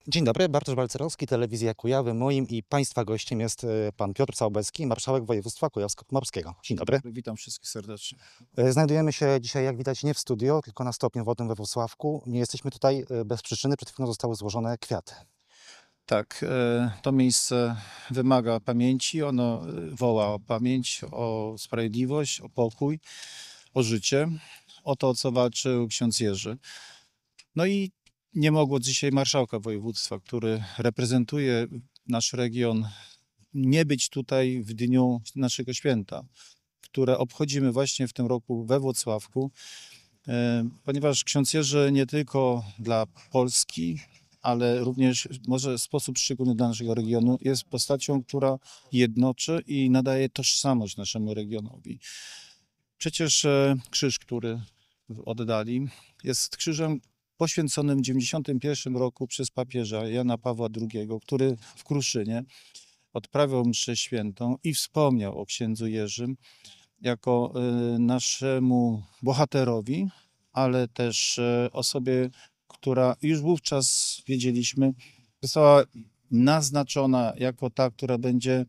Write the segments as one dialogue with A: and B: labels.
A: Dzień dobry, Bartosz Balcerowski, Telewizja Kujawy. Moim i Państwa gościem jest pan Piotr Całobecki, marszałek województwa kujawsko-pomorskiego. Dzień dobry.
B: Witam wszystkich serdecznie.
A: Znajdujemy się dzisiaj, jak widać, nie w studio, tylko na stopniowodnym we Włocławku. Nie jesteśmy tutaj bez przyczyny, przed chwilą zostały złożone kwiaty.
B: Tak, to miejsce wymaga pamięci, ono woła o pamięć, o sprawiedliwość, o pokój, o życie, o to, o co walczył ksiądz Jerzy. No i nie mogło dzisiaj marszałka województwa, który reprezentuje nasz region, nie być tutaj w dniu naszego święta, które obchodzimy właśnie w tym roku we Włocławku, ponieważ ksiądz Jerzy nie tylko dla Polski, ale również może w sposób szczególny dla naszego regionu jest postacią, która jednoczy i nadaje tożsamość naszemu regionowi. Przecież krzyż, który oddali, jest krzyżem poświęconym w 1991 roku przez papieża Jana Pawła II, który w Kruszynie odprawiał mszę świętą i wspomniał o księdzu Jerzym jako naszemu bohaterowi, ale też osobie, która już wówczas wiedzieliśmy, została naznaczona jako ta, która będzie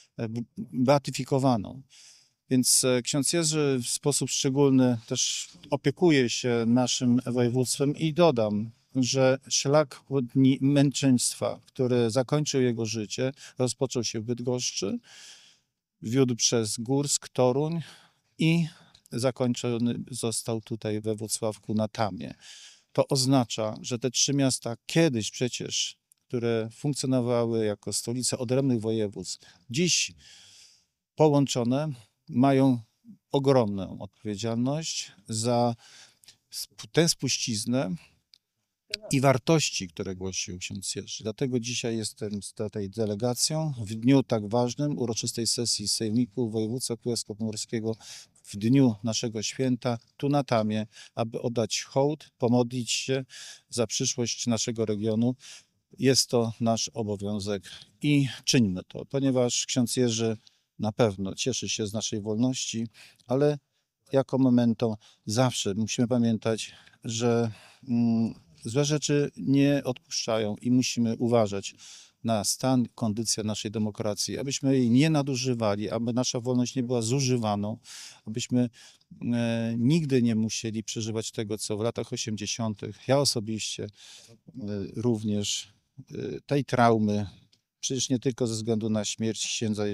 B: beatyfikowaną. Więc ksiądz Jerzy w sposób szczególny też opiekuje się naszym województwem i dodam, że szlak dni męczeństwa, który zakończył jego życie, rozpoczął się w Bydgoszczy, wiódł przez Górsk, Toruń i zakończony został tutaj we Włocławku na Tamie. To oznacza, że te trzy miasta kiedyś przecież, które funkcjonowały jako stolice odrębnych województw, dziś połączone mają ogromną odpowiedzialność za tę spuściznę i wartości, które głosił ksiądz Jerzy. Dlatego dzisiaj jestem z tej delegacją w dniu tak ważnym, uroczystej sesji Sejmiku Województwa Kujawsko-Pomorskiego, w dniu naszego święta, tu na Tamie, aby oddać hołd, pomodlić się za przyszłość naszego regionu. Jest to nasz obowiązek i czyńmy to, ponieważ ksiądz Jerzy na pewno cieszy się z naszej wolności, ale jako memento zawsze musimy pamiętać, że złe rzeczy nie odpuszczają i musimy uważać na stan, kondycję naszej demokracji, abyśmy jej nie nadużywali, aby nasza wolność nie była zużywaną, abyśmy nigdy nie musieli przeżywać tego, co w latach 80. Ja osobiście również tej traumy, przecież nie tylko ze względu na śmierć księdza